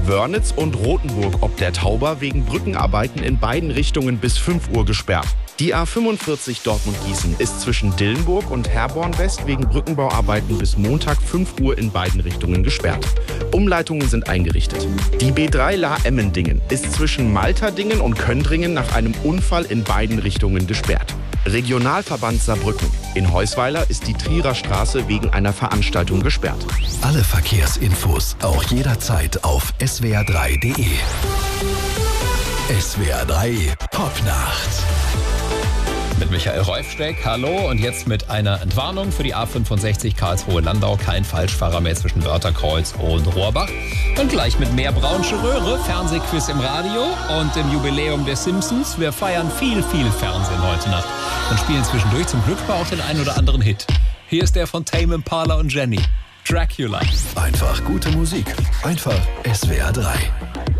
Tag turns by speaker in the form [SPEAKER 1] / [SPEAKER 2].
[SPEAKER 1] Wörnitz und Rothenburg ob der Tauber wegen Brückenarbeiten in beiden Richtungen bis 5 Uhr gesperrt. Die A45 Dortmund-Gießen ist zwischen Dillenburg und Herborn West wegen Brückenbauarbeiten bis Montag 5 Uhr in beiden Richtungen gesperrt. Umleitungen sind eingerichtet. Die B3 La-Emmendingen ist zwischen Malterdingen und Köndringen nach einem Unfall in beiden Richtungen gesperrt. Regionalverband Saarbrücken. In Heusweiler ist die Trierer Straße wegen einer Veranstaltung gesperrt.
[SPEAKER 2] Alle Verkehrsinfos auch jederzeit auf swr3.de. SWR3 Popnacht.
[SPEAKER 3] Mit Michael Reufsteck, hallo, und jetzt mit einer Entwarnung für die A65 Karlsruhe-Landau. Kein Falschfahrer mehr zwischen Wörterkreuz und Rohrbach. Und gleich mit mehr Braunsche Röhre, Fernsehquiz im Radio und dem Jubiläum der Simpsons. Wir feiern viel Fernsehen heute Nacht und spielen zwischendurch zum Glück auch den einen oder anderen Hit. Hier ist der von Tame Impala und Jenny, Dracula.
[SPEAKER 2] Einfach gute Musik, einfach SWR3.